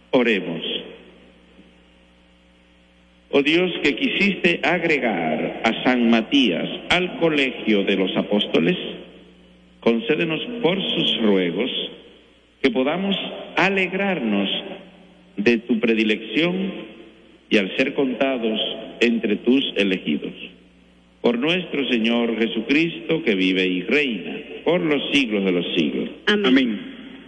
Oremos. Oh Dios, que quisiste agregar a San Matías al colegio de los apóstoles, concédenos por sus ruegos que podamos alegrarnos de tu predilección y al ser contados entre tus elegidos. Por nuestro Señor Jesucristo, que vive y reina por los siglos de los siglos. Amén. Amén.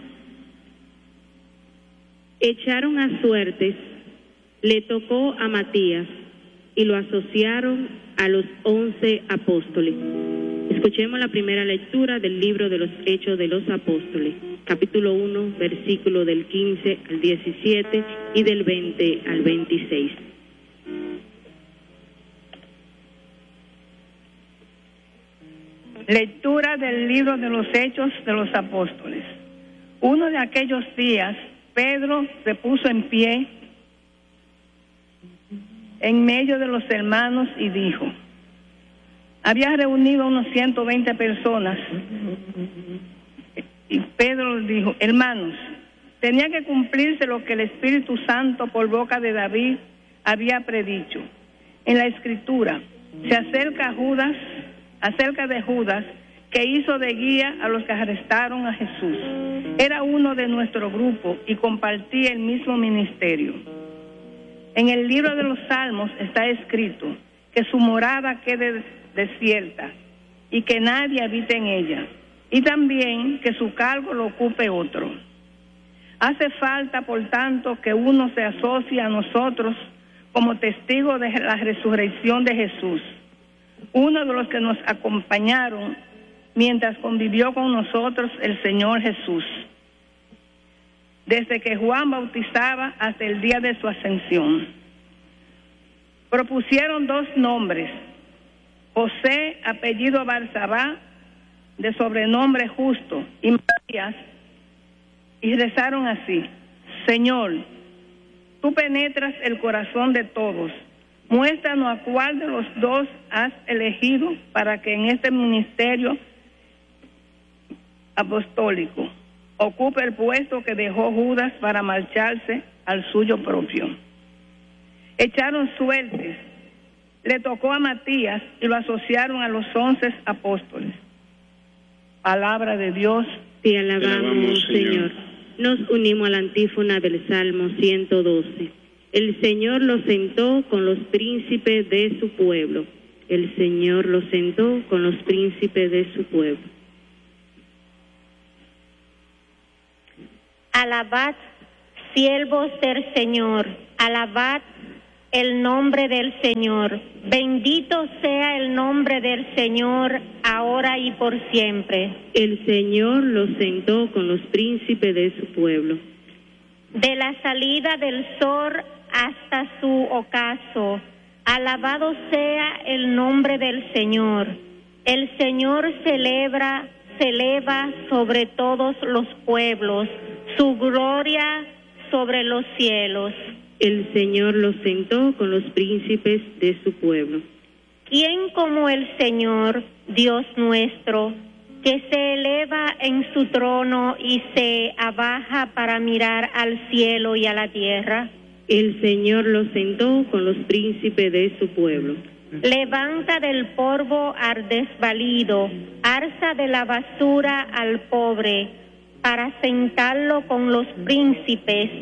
Echaron a suertes, le tocó a Matías y lo asociaron a los 11 apóstoles. Escuchemos la primera lectura del libro de los Hechos de los Apóstoles, capítulo 1, versículo del 15 al 17 y del 20 al 26. Lectura del libro de los Hechos de los Apóstoles. Uno de aquellos días, Pedro se puso en pie en medio de los hermanos y dijo: había reunido unos 120 personas. Y Pedro les dijo: hermanos, tenía que cumplirse lo que el Espíritu Santo por boca de David había predicho. En la Escritura se acerca de Judas, que hizo de guía a los que arrestaron a Jesús. Era uno de nuestro grupo y compartía el mismo ministerio. En el libro de los Salmos está escrito que su morada quede desierta y que nadie habite en ella, y también que su cargo lo ocupe otro. Hace falta, por tanto, que uno se asocie a nosotros como testigo de la resurrección de Jesús, uno de los que nos acompañaron mientras convivió con nosotros el Señor Jesús, desde que Juan bautizaba hasta el día de su ascensión. Propusieron 2 nombres: José, apellido Barsabá, de sobrenombre Justo, y Matías, y rezaron así: Señor, tú penetras el corazón de todos, muéstranos a cuál de los 2 has elegido para que en este ministerio apostólico ocupe el puesto que dejó Judas para marcharse al suyo propio. Echaron suertes, le tocó a Matías y lo asociaron a los 11 apóstoles. Palabra de Dios. Te alabamos, Señor. Nos unimos a la antífona del Salmo 112. El Señor lo sentó con los príncipes de su pueblo. El Señor lo sentó con los príncipes de su pueblo. Alabad, siervos del Señor, alabad el nombre del Señor. Bendito sea el nombre del Señor, ahora y por siempre. El Señor lo sentó con los príncipes de su pueblo. De la salida del sol hasta su ocaso, alabado sea el nombre del Señor. El Señor se eleva sobre todos los pueblos, su gloria sobre los cielos. El Señor lo sentó con los príncipes de su pueblo. ¿Quién como el Señor, Dios nuestro, que se eleva en su trono y se abaja para mirar al cielo y a la tierra? El Señor lo sentó con los príncipes de su pueblo. Levanta del polvo al desvalido, alza de la basura al pobre, para sentarlo con los príncipes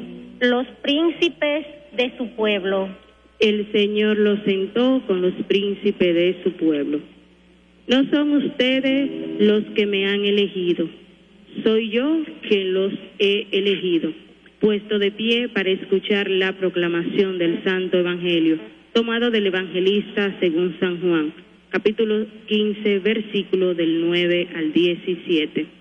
de su pueblo. El Señor lo sentó con los príncipes de su pueblo. No son ustedes los que me han elegido, soy yo quien los he elegido, puesto de pie para escuchar la proclamación del Santo Evangelio, tomado del Evangelista según San Juan, capítulo 15, versículo del 9 al 17.